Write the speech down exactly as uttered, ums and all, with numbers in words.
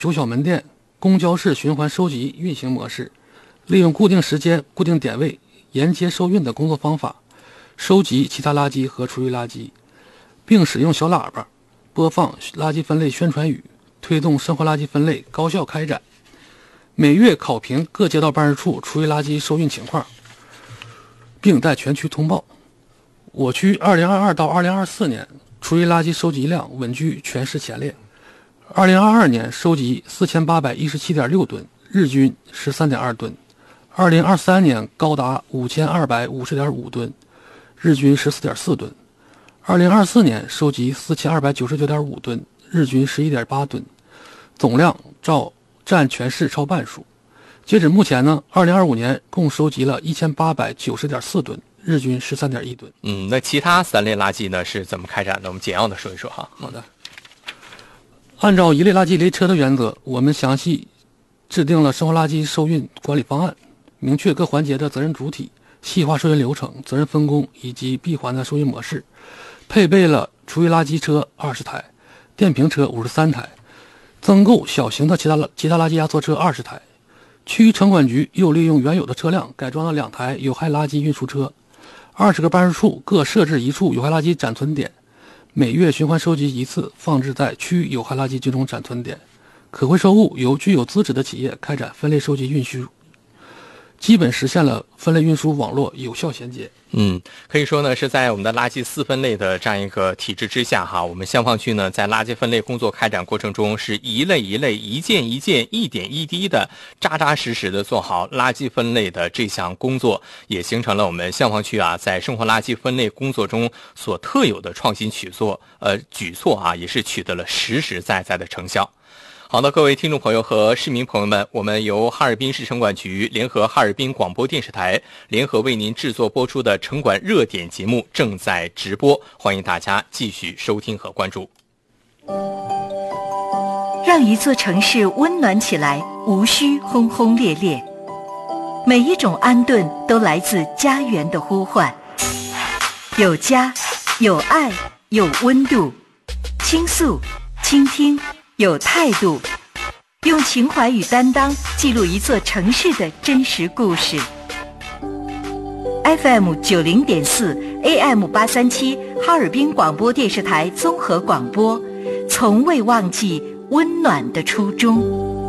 中小门店公交式循环收集运行模式，利用固定时间、固定点位沿街收运的工作方法，收集其他垃圾和厨余垃圾，并使用小喇叭播放垃圾分类宣传语，推动生活垃圾分类高效开展。每月考评各街道办事处厨余垃圾收运情况，并在全区通报。我区二零二二到二零二四年厨余垃圾收集量稳居全市前列。二零二二年收集四千八百一十七点六吨，日均十三点二吨。二零二三年高达五千二百五十点五吨，日均十四点四吨。二零二四年收集四千二百九十九点五吨，日均十一点八吨，总量照占全市超半数。截止目前呢，二零二五年共收集了一千八百九十点四吨，日均十三点一吨。 嗯，那其他三类垃圾呢是怎么开展的？我们简要的说一说哈。 好的。按照一类垃圾一类车的原则，我们详细制定了生活垃圾收运管理方案，明确各环节的责任主体，细化收运流程、责任分工以及闭环的收运模式，配备了厨余垃圾车二十台、电瓶车五十三台，增购小型的其他其他垃圾压缩车二十台。区城管局又利用原有的车辆改装了两台有害垃圾运输车，二十个办事处各设置一处有害垃圾暂存点，每月循环收集一次，放置在区有害垃圾集中暂存点。可回收物由具有资质的企业开展分类收集运输，基本实现了分类运输网络有效衔接。 嗯，可以说呢，是在我们的垃圾四分类的这样一个体制之下哈，我们香坊区呢在垃圾分类工作开展过程中，是一类一类、一件一件、一点一滴的扎扎实实的做好垃圾分类的这项工作，也形成了我们香坊区啊在生活垃圾分类工作中所特有的创新举措，呃举措啊，也是取得了实实在在的成效。好的，各位听众朋友和市民朋友们，我们由哈尔滨市城管局联合哈尔滨广播电视台联合为您制作播出的城管热点节目正在直播，欢迎大家继续收听和关注。 让一座城市温暖起来，无需轰轰烈烈，每一种安顿都来自家园的呼唤。有家，有爱，有温度，倾诉，倾听，有态度，用情怀与担当记录一座城市的真实故事。F M 九零点四 A M 八三七哈尔滨广播电视台综合广播，从未忘记温暖的初衷。